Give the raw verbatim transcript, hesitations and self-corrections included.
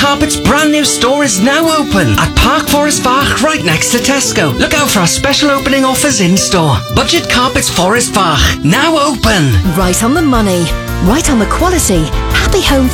Carpet's brand new store is now open at Park Forest Fach, right next to Tesco. Look out for our special opening offers in store. Budget Carpets Forest Fach, now open. Right on the money, right on the quality. Happy Home